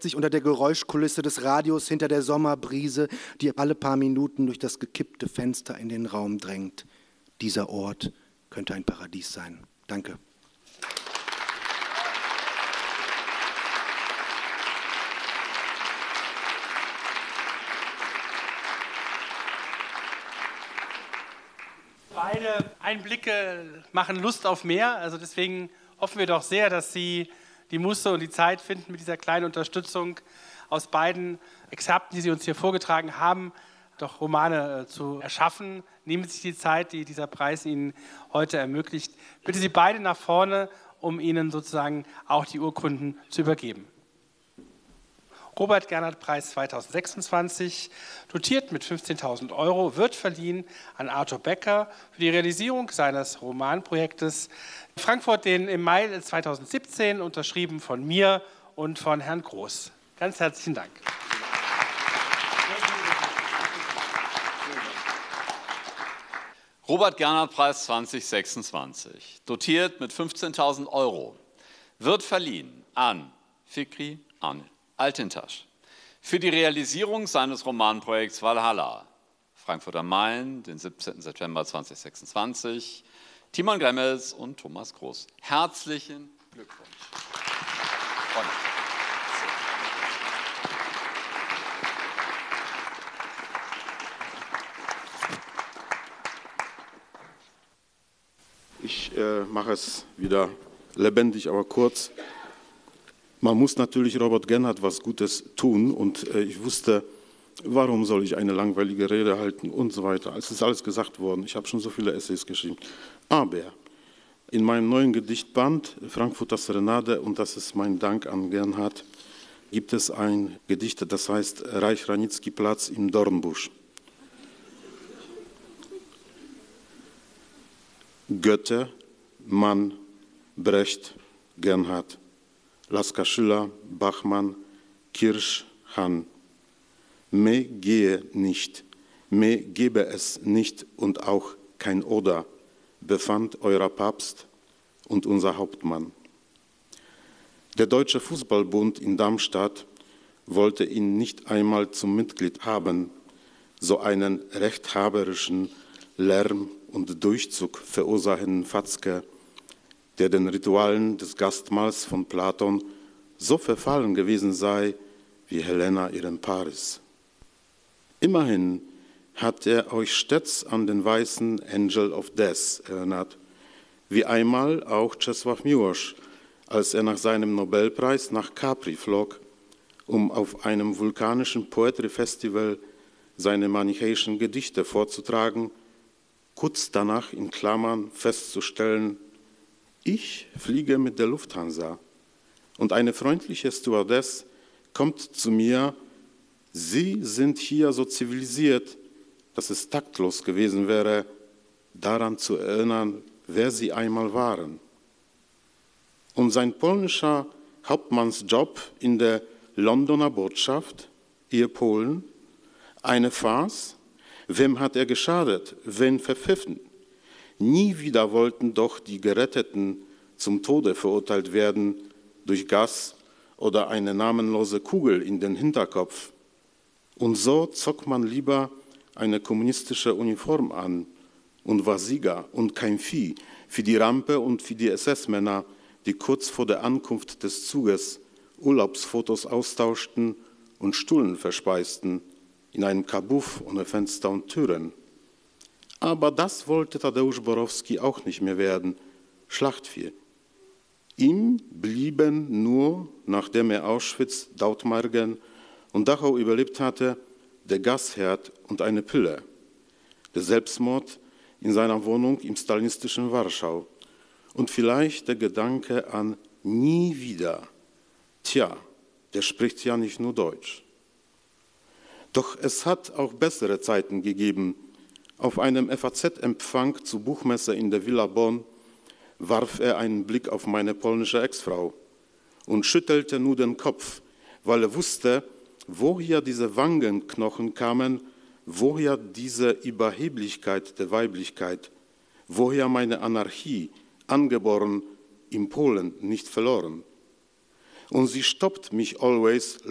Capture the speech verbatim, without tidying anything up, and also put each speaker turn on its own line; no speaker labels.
versteckt sich unter der Geräuschkulisse des Radios hinter der Sommerbrise, die alle paar Minuten durch das gekippte Fenster in den Raum drängt. Dieser Ort könnte ein Paradies sein. Danke.
Beide Einblicke machen Lust auf mehr, also deswegen hoffen wir doch sehr, dass Sie die Muße und die Zeit finden, mit dieser kleinen Unterstützung aus beiden Exzerpten, die Sie uns hier vorgetragen haben, doch Romane zu erschaffen. Nehmen Sie sich die Zeit, die dieser Preis Ihnen heute ermöglicht. Bitte Sie beide nach vorne, um Ihnen sozusagen auch die Urkunden zu übergeben. Robert-Gernhardt-Preis zweitausendsechsundzwanzig, dotiert mit fünfzehntausend Euro, wird verliehen an Arthur Becker für die Realisierung seines Romanprojektes Frankfurt, den im Mai zweitausendsiebzehn, unterschrieben von mir und von Herrn Groß. Ganz herzlichen Dank.
Robert-Gernhardt-Preis zweitausendsechsundzwanzig, dotiert mit fünfzehntausend Euro, wird verliehen an Fikri Anil Altintasch für die Realisierung seines Romanprojekts Valhalla, Frankfurt am Main, den siebzehnten September zweitausendsechsundzwanzig, Timon Gremmels und Thomas Groß. Herzlichen Glückwunsch.
Ich äh, mache es wieder lebendig, aber kurz. Man muss natürlich Robert Gernhardt was Gutes tun und äh, ich wusste, warum soll ich eine langweilige Rede halten und so weiter. Es ist alles gesagt worden, ich habe schon so viele Essays geschrieben. Aber in meinem neuen Gedichtband, Frankfurter Serenade, und das ist mein Dank an Gernhardt, gibt es ein Gedicht, das heißt Reich-Ranitzky-Platz im Dornbusch. Goethe, Mann, Brecht, Gernhardt, Lasker Schüller, Bachmann, Kirsch, Hahn. Mehr gehe nicht, mehr gebe es nicht und auch kein Oder, befand euer Papst und unser Hauptmann. Der Deutsche Fußballbund in Darmstadt wollte ihn nicht einmal zum Mitglied haben, so einen rechthaberischen Lärm und Durchzug verursachenden Fatzke, der den Ritualen des Gastmahls von Platon so verfallen gewesen sei wie Helena ihrem Paris. Immerhin hat er euch stets an den weißen Angel of Death erinnert, wie einmal auch Czesław Miłosz, als er nach seinem Nobelpreis nach Capri flog, um auf einem vulkanischen Poetry Festival seine manichäischen Gedichte vorzutragen, kurz danach in Klammern festzustellen: Ich fliege mit der Lufthansa. Und eine freundliche Stewardess kommt zu mir: Sie sind hier so zivilisiert, dass es taktlos gewesen wäre, daran zu erinnern, wer Sie einmal waren. Und sein polnischer Hauptmannsjob in der Londoner Botschaft, ihr Polen, eine Farce? Wem hat er geschadet? Wen verpfiffen? Nie wieder wollten doch die Geretteten zum Tode verurteilt werden durch Gas oder eine namenlose Kugel in den Hinterkopf. Und so zog man lieber eine kommunistische Uniform an und war Sieger und kein Vieh für die Rampe und für die S S-Männer, die kurz vor der Ankunft des Zuges Urlaubsfotos austauschten und Stullen verspeisten in einem Kabuff ohne Fenster und Türen. Aber das wollte Tadeusz Borowski auch nicht mehr werden, Schlachtvieh. Ihm blieben nur, nachdem er Auschwitz, Dautmargen und Dachau überlebt hatte, der Gasherd und eine Pille. Der Selbstmord in seiner Wohnung im stalinistischen Warschau und vielleicht der Gedanke an nie wieder. Tja, der spricht ja nicht nur Deutsch. Doch es hat auch bessere Zeiten gegeben. Auf einem F A Z-Empfang zur Buchmesse in der Villa Bonn warf er einen Blick auf meine polnische Ex-Frau und schüttelte nur den Kopf, weil er wusste, woher diese Wangenknochen kamen, woher diese Überheblichkeit der Weiblichkeit, woher meine Anarchie, angeboren in Polen, nicht verloren. Und sie stoppt mich always